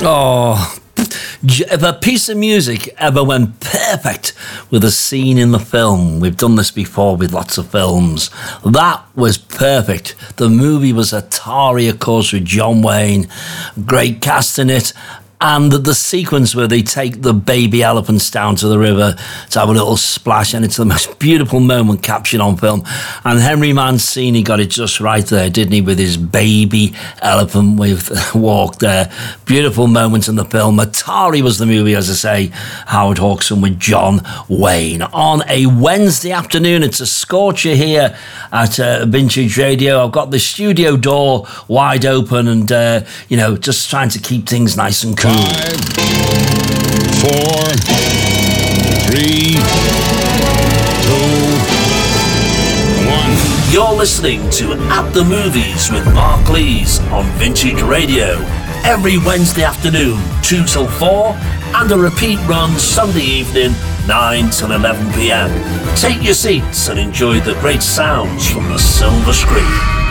Oh, if a piece of music ever went perfect with a scene in the film, we've done this before with lots of films, that was perfect. The movie was Atari, of course, with John Wayne, great cast in it. And the sequence where they take the baby elephants down to the river to have a little splash, and it's the most beautiful moment captured on film. And Henry Mancini got it just right there, didn't he, with his baby elephant walk there. Beautiful moments in the film. Atari was the movie, as I say, Howard Hawkson with John Wayne. On a Wednesday afternoon, it's a scorcher here at Vintage Radio. I've got the studio door wide open and, just trying to keep things nice and cool. 5, 4, 3, 2, 1. You're listening to At the Movies with Mark Lees on Vintage Radio. Every Wednesday afternoon, 2 till 4, and a repeat run Sunday evening, 9 till 11 p.m. Take your seats and enjoy the great sounds from the silver screen.